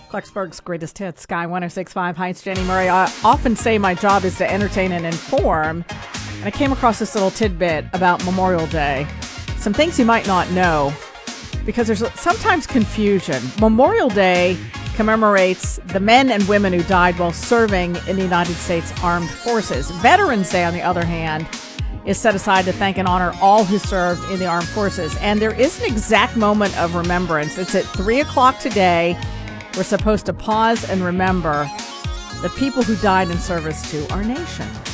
Clarksburg's greatest hits, Sky 106.5. Hi, it's Jenny Murray. I often say my job is to entertain and inform, and I came across this little tidbit about Memorial Day. Some things you might not know, because there's sometimes confusion. Memorial Day commemorates the men and women who died while serving in the United States Armed Forces. Veterans Day, on the other hand, is set aside to thank and honor all who served in the armed forces. And there is an exact moment of remembrance. It's at 3 o'clock today. We're supposed to pause and remember the people who died in service to our nation.